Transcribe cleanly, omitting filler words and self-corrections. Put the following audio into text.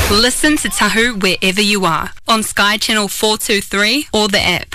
Listen to Tahu wherever you are, on Sky Channel 423 or the app.